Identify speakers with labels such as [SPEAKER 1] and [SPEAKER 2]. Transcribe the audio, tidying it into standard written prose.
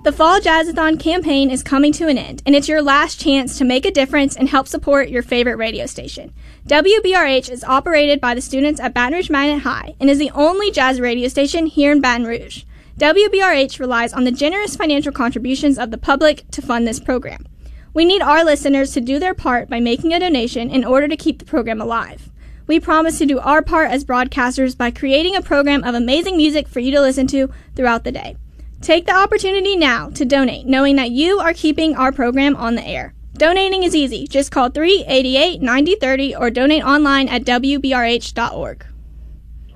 [SPEAKER 1] The Fall Jazzathon campaign is coming to an end, and it's your last chance to make a difference and help support your favorite radio station. WBRH is operated by the students at Baton Rouge Magnet High and is the only jazz radio station here in Baton Rouge. WBRH relies on the generous financial contributions of the public to fund this program. We need our listeners to do their part by making a donation in order to keep the program alive. We promise to do our part as broadcasters by creating a program of amazing music for you to listen to throughout the day. Take the opportunity now to donate, knowing that you are keeping our program on the air. Donating is easy. Just call 388-9030 or donate online at wbrh.org.